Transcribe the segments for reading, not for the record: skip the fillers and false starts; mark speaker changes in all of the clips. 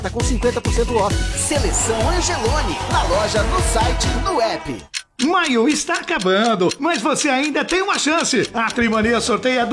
Speaker 1: Tá com 50% off. Seleção Angeloni. Na loja, no site, no app.
Speaker 2: Maio está acabando, mas você ainda tem uma chance. A Trimania sorteia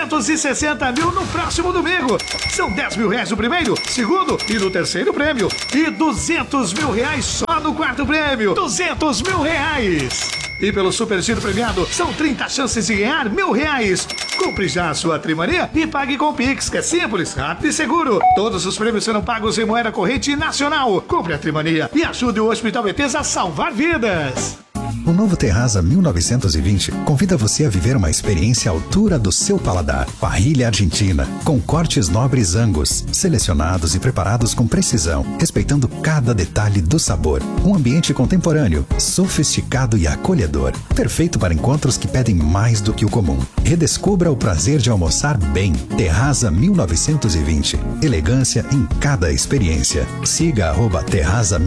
Speaker 2: 260 mil no próximo domingo. São 10 mil reais no primeiro, segundo e no terceiro prêmio. E 200 mil reais só no quarto prêmio. 200 mil reais. E pelo Super Giro premiado, são 30 chances de ganhar R$1.000. Compre já a sua Trimania e pague com Pix, que é simples, rápido e seguro. Todos os prêmios serão pagos em moeda corrente nacional. Compre a Trimania e ajude o Hospital Bethesda a salvar vidas.
Speaker 3: O novo Terraza 1920 convida você a viver uma experiência à altura do seu paladar. Parrilha argentina, com cortes nobres Angus, selecionados e preparados com precisão, respeitando cada detalhe do sabor. Um ambiente contemporâneo, sofisticado e acolhedor. Perfeito para encontros que pedem mais do que o comum. Redescubra o prazer de almoçar bem. Terraza 1920. Elegância em cada experiência. Siga @Terraza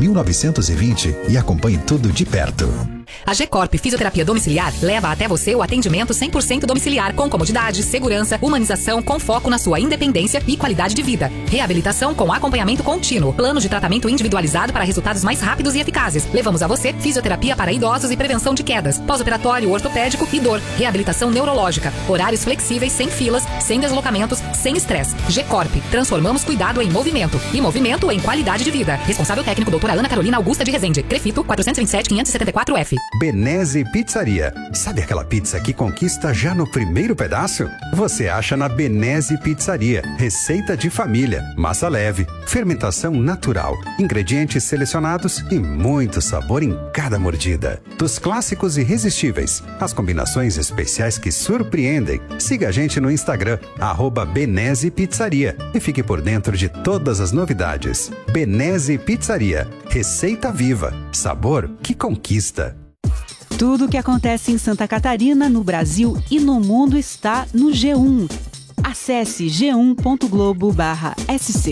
Speaker 3: 1920 e acompanhe tudo de perto.
Speaker 4: A G-Corp Fisioterapia Domiciliar leva até você o atendimento 100% domiciliar, com comodidade, segurança, humanização, com foco na sua independência e qualidade de vida. Reabilitação com acompanhamento contínuo. Plano de tratamento individualizado para resultados mais rápidos e eficazes. Levamos a você fisioterapia para idosos e prevenção de quedas. Pós-operatório ortopédico e dor. Reabilitação neurológica. Horários flexíveis, sem filas, sem deslocamentos, sem estresse. G-Corp. Transformamos cuidado em movimento. E movimento em qualidade de vida. Responsável técnico doutora Ana Carolina Augusta de Rezende. Crefito 427-574F.
Speaker 3: Benese Pizzaria. Sabe aquela pizza que conquista já no primeiro pedaço? Você acha na Benese Pizzaria. Receita de família, massa leve, fermentação natural, ingredientes selecionados e muito sabor em cada mordida. Dos clássicos irresistíveis, as combinações especiais que surpreendem. Siga a gente no Instagram, @Benese Pizzaria, e fique por dentro de todas as novidades. Benese Pizzaria. Receita viva. Sabor que conquista.
Speaker 5: Tudo o que acontece em Santa Catarina, no Brasil e no mundo está no G1. Acesse g1.globo/sc.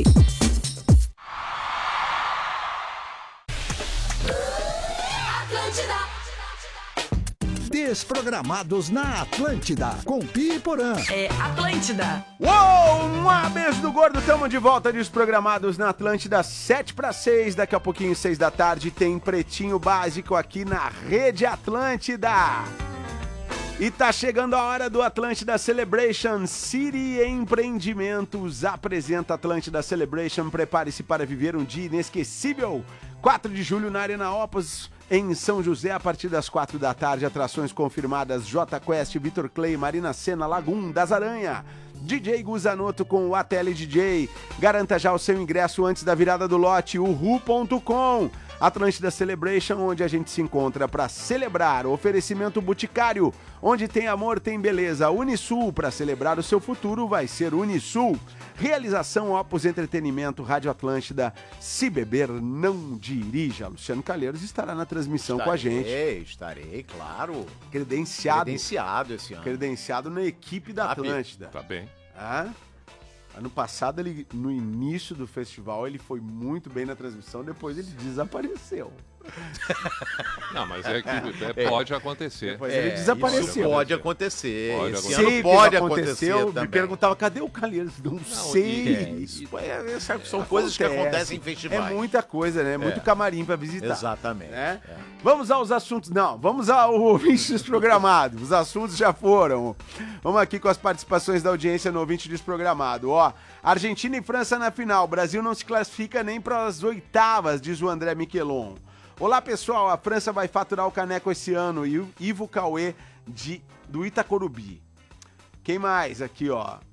Speaker 6: Desprogramados na Atlântida, com Pi e Porã.
Speaker 7: É Atlântida.
Speaker 8: Uou! Um beijo do gordo, tamo de volta, Desprogramados na Atlântida, 7:06, daqui a pouquinho, 6 da tarde, tem Pretinho Básico aqui na Rede Atlântida. E tá chegando a hora do Atlântida Celebration. City Empreendimentos apresenta Atlântida Celebration. Prepare-se para viver um dia inesquecível. 4 de julho na Arena Opus, em São José, a partir das 4 da tarde. Atrações confirmadas: J Quest, Vitor Clay, Marina Sena, Lagum, Das Aranha, DJ Guzanoto com o ATL DJ. Garanta já o seu ingresso antes da virada do lote, uhu.com. Atlântida Celebration, onde a gente se encontra para celebrar. Oferecimento Boticário, onde tem amor, tem beleza. Unisul, para celebrar o seu futuro vai ser Unisul. Realização Opus Entretenimento, Rádio Atlântida. Se beber, não dirija. Luciano Calheiros estará na transmissão com a gente.
Speaker 9: Estarei, claro.
Speaker 8: Credenciado
Speaker 9: esse ano.
Speaker 8: Credenciado na equipe da Atlântida.
Speaker 10: Tá bem.
Speaker 8: Ano passado, no início do festival, ele foi muito bem na transmissão, depois ele desapareceu.
Speaker 10: Não, mas é que pode acontecer.
Speaker 8: Depois ele desapareceu.
Speaker 9: Pode acontecer.
Speaker 8: Pode acontecer. Me perguntava, cadê o Calheiros? Não sei.
Speaker 9: São coisas que acontecem em festivais.
Speaker 8: É muita coisa, né? Muito camarim pra visitar.
Speaker 9: Exatamente.
Speaker 8: Né? Vamos aos assuntos. Não, vamos ao ouvinte desprogramado. Os assuntos já foram. Vamos aqui com as participações da audiência no ouvinte desprogramado. Argentina e França na final. Brasil não se classifica nem para as oitavas, diz o André Miquelon. Olá, pessoal. A França vai faturar o caneco esse ano. E o Ivo Cauê do Itacorubi. Quem mais aqui,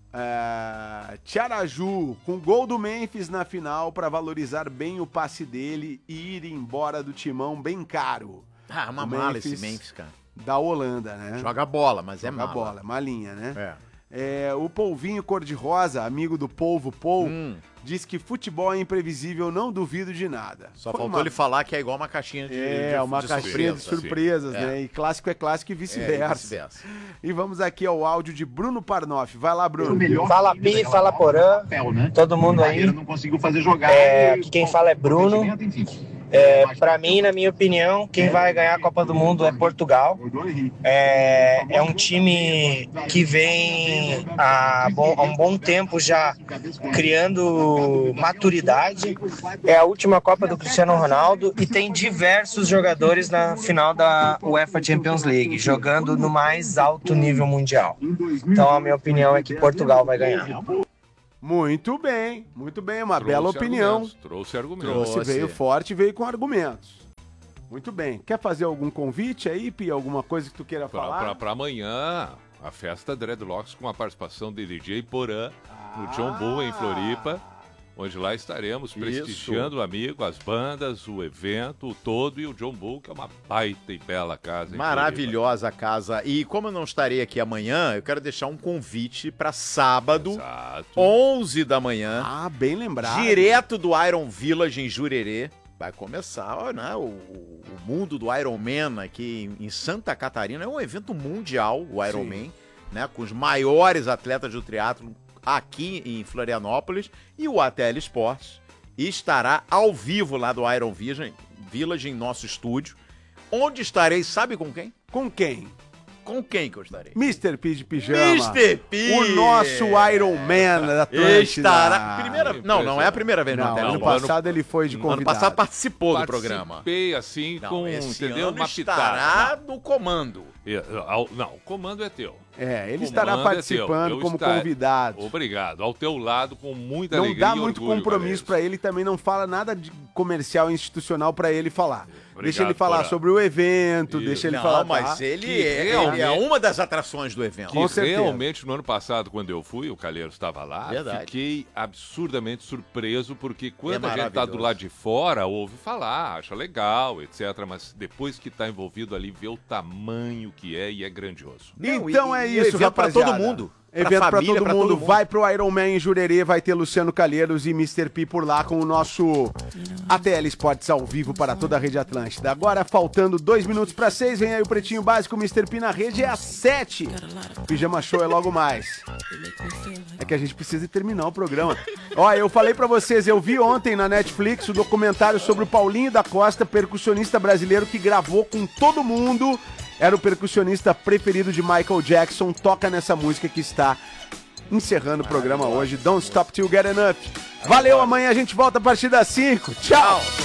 Speaker 8: Tiaraju, com gol do Memphis na final para valorizar bem o passe dele e ir embora do timão bem caro.
Speaker 9: Uma mala esse Memphis, cara.
Speaker 8: Da Holanda, né?
Speaker 9: Joga bola, mas é mala.
Speaker 8: Joga bola, malinha, né? O Polvinho Cor-de-Rosa, amigo do Polvo Paul, diz que futebol é imprevisível, não duvido de nada.
Speaker 9: Só faltou ele falar que é igual uma caixinha de
Speaker 8: caixinha de surpresas, né? E clássico é clássico e vice-versa. E vamos aqui ao áudio de Bruno Parnoff. Vai lá, Bruno.
Speaker 11: Fala Pi, fala Porã, todo mundo aí.
Speaker 12: Não conseguiu fazer jogar.
Speaker 11: Quem fala é Bruno.
Speaker 7: Para mim, na minha opinião, quem vai ganhar a Copa do Mundo é Portugal. É um time que vem há um bom tempo já criando maturidade. É a última Copa do Cristiano Ronaldo e tem diversos jogadores na final da UEFA Champions League, jogando no mais alto nível mundial. Então, a minha opinião é que Portugal vai ganhar.
Speaker 8: Muito bem, uma bela opinião.
Speaker 10: Trouxe argumentos.
Speaker 8: Veio forte, veio com argumentos. Muito bem. Quer fazer algum convite aí, Pi? Alguma coisa que tu queira falar?
Speaker 10: Para amanhã, a festa Dreadlocks com a participação de DJ Porã no John Bull em Floripa, onde lá estaremos prestigiando o amigo, as bandas, o evento, o todo e o John Bull, que é uma baita e bela casa.
Speaker 9: Maravilhosa casa. E como eu não estarei aqui amanhã, eu quero deixar um convite para sábado, 11 da manhã.
Speaker 8: Ah, bem lembrado.
Speaker 9: Direto do Iron Village em Jurerê. Vai começar, né, o mundo do Iron Man aqui em Santa Catarina. É um evento mundial, o Iron Man, né, com os maiores atletas do triatlo aqui em Florianópolis, e o ATL Esportes estará ao vivo lá do Iron Village em nosso estúdio, onde estarei, sabe com quem?
Speaker 8: Com quem?
Speaker 9: Com quem que eu estarei?
Speaker 8: Mr. P de Pijama.
Speaker 9: Mr. P!
Speaker 8: O nosso Iron Man da Atlântida.
Speaker 9: Estará... Não é a primeira vez no ATL
Speaker 8: Ano passado ele foi de convidado.
Speaker 9: Ano passado participou do programa.
Speaker 10: Participei assim com, entendeu?
Speaker 9: Uma estará no comando.
Speaker 10: Não, o comando é teu.
Speaker 8: Ele estará participando como convidado.
Speaker 10: Obrigado. Ao teu lado, com muita alegria.
Speaker 8: Não dá muito compromisso pra ele, também não fala nada de comercial e institucional pra ele falar. Obrigado, deixa ele falar sobre o evento, deixa ele falar.
Speaker 9: Mas ele é uma das atrações do evento.
Speaker 10: Com certeza. Realmente, no ano passado, quando eu fui, o Calheiros estava lá, fiquei absurdamente surpreso, porque quando a gente tá do lado de fora, ouve falar, acha legal, etc. Mas depois que tá envolvido ali, vê o tamanho que é e é grandioso.
Speaker 8: Então é isso, rapaziada.
Speaker 9: Pra todo mundo.
Speaker 8: Evento pra todo mundo. Vai pro Iron Man em Jurerê, vai ter Luciano Calheiros e Mr. P por lá com o nosso ATL Esportes ao vivo para toda a Rede Atlântida. Agora, faltando 2 minutos para 6, vem aí o Pretinho Básico, Mr. P na rede é às 7. Pijama Show é logo mais. É que a gente precisa terminar o programa. Ó, eu falei pra vocês, eu vi ontem na Netflix o documentário sobre o Paulinho da Costa, percussionista brasileiro que gravou com todo mundo. Era o percussionista preferido de Michael Jackson. Toca nessa música que está encerrando o programa hoje. Don't Stop Till You Get Enough. Valeu, amanhã a gente volta a partir das 5. Tchau!